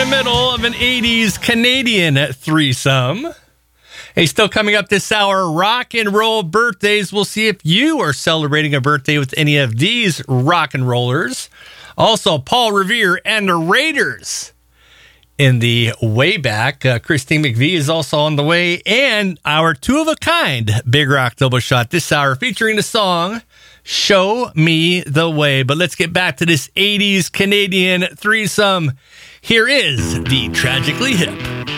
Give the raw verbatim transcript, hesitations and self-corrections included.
the middle of an eighties Canadian threesome. Hey, still coming up this hour, rock and roll birthdays. We'll see if you are celebrating a birthday with any of these rock and rollers. Also, Paul Revere and the Raiders in the way back. Uh, Christine McVie is also on the way. And our two-of-a-kind Big Rock Double Shot this hour featuring the song Show Me the Way. But let's get back to this eighties Canadian threesome. Here is the Tragically Hip.